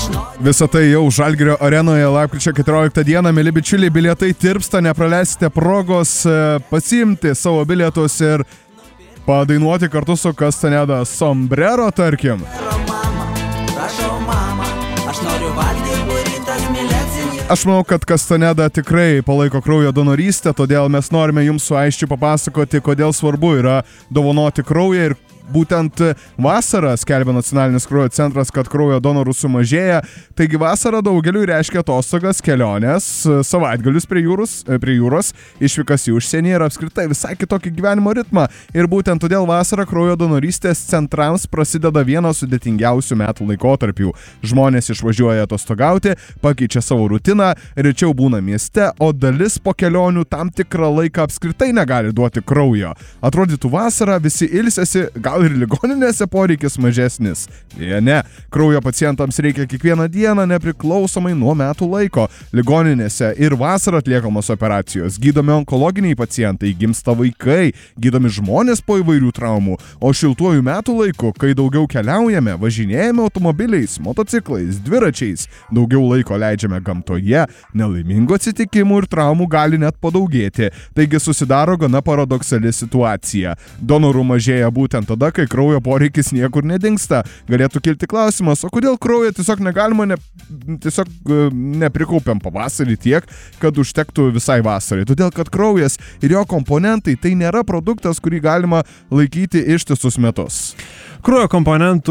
Visą tai jau Žalgirio arenoje lapkričio 14 dieną, mėly bičiuliai, bilietai tirpsta, nepraleisite progos pasiimti savo bilietus ir padainuoti kartu su Castaneda Sombrero, tarkim. Aš manau, kad Castaneda tikrai palaiko kraujo donorystę, todėl mes norime jums su aiškiai papasakoti, kodėl svarbu yra dovanoti kraują ir būtent vasarą skelbia Nacionalinis kraujo centras, kad kraujo donorų sumažėja. Taigi vasara daugeliui reiškia atostogas, keliones, savaitgalius prie jūros, išvykas į užsienį ir apskritai visai kitokį gyvenimo ritmą. Ir būtent todėl vasarą kraujo donorystės centrams prasideda vienas sudėtingiausių metų laikotarpių. Žmonės išvažiuoja atostogauti, pakeičia savo rutiną, rečiau būna mieste, o dalis po kelionių tam tikrą laiką apskritai negali duoti kraujo. Atrodytų vasarą visi ilsėsi, gal ir ligoninėse poreikis mažesnis. Ne, kraujo pacientams reikia kiekvieną dieną nepriklausomai nuo metų laiko. Ligoninėse ir vasarą atliekamos operacijos, gydomi onkologiniai pacientai, gimsta vaikai, gydomi žmonės po įvairių traumų, o šiltuoju metų laiku, kai daugiau keliaujame, važinėjame automobiliais, motociklais, dviračiais, daugiau laiko leidžiame gamtoje, nelaimingų atsitikimų ir traumų gali net padaugėti. Taigi susidaro gana paradoksali situacija. Donorų mažėja būtent tada, kai kraujo poreikis niekur nedingsta. Galėtų kilti klausimas, o kodėl kraujo tiesiog negalima, tiesiog neprikaupiam pavasarį tiek, kad užtektų visai vasarai. Todėl, kad kraujas ir jo komponentai tai nėra produktas, kurį galima laikyti ištisus metus. Kraujo komponentų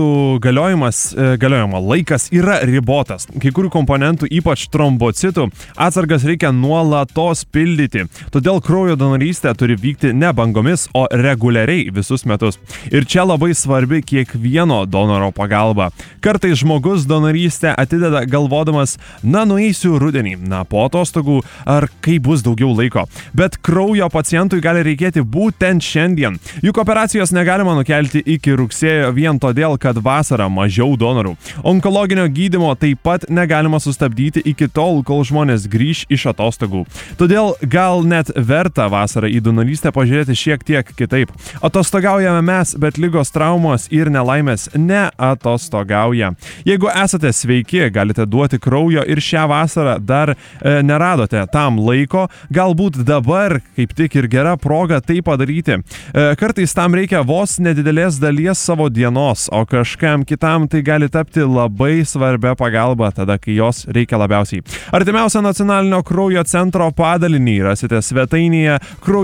galiojimo laikas yra ribotas. Kai kurių komponentų, ypač trombocitų, atsargas reikia nuolatos pildyti. Todėl kraujo donorystė turi vykti ne bangomis, o reguliariai visus metus. Ir čia labai svarbi kiekvieno donoro pagalba. Kartais žmogus donorystę atideda galvodamas, nueisiu rudenį, po atostogų, ar kai bus daugiau laiko. Bet kraujo pacientui gali reikėti būtent šiandien. Juk operacijos negalima nukelti iki rugsėjo vien todėl, kad vasarą mažiau donorų. Onkologinio gydymo taip pat negalima sustabdyti iki tol, kol žmonės grįš iš atostogų. Todėl gal net verta vasarą į donorystę pažiūrėti šiek tiek kitaip. Atostogaujame mes, bet ligos, traumos ir nelaimės neatostogauja. Jeigu esate sveiki, galite duoti kraujo ir šią vasarą dar neradote tam laiko, galbūt dabar kaip tik ir gera proga tai padaryti. Kartais tam reikia vos nedidelės dalies savo dienos, o kažkam kitam tai gali tapti labai svarbia pagalba tada, kai jos reikia labiausiai. Artimiausią Nacionalinio kraujo centro padalinį rasite svetainėje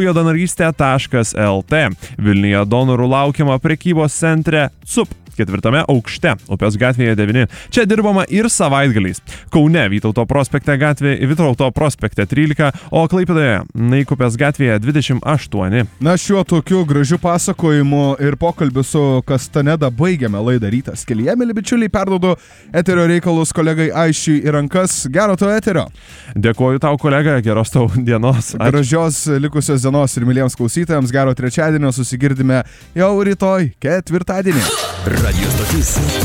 kraujodonorystė.lt. Vilniuje donorų laukiama prekybos centre CUP 4 aukšte, Upės gatvėje 9. Čia dirbama ir savaitgaliais. Kaune Vytauto prospekte 13, o Klaipėdoje Naikupės gatvėje 28. Na, šiuo tokiu gražiu pasakojimu ir pokalbiu su Castaneda baigiame laidą Rytas kelyje. Mėly bičiuliai, perduodu eterio reikalus kolegai Aišiui į rankas. Gero to eterio. Dėkuoju tau, kolega, geros tau dienos. Ačiū. Gražios likusios dienos ir myliems klausytojams. Gero trečiadienio, susigirdime jau rytoj, ketvirtadienį. Radio stotis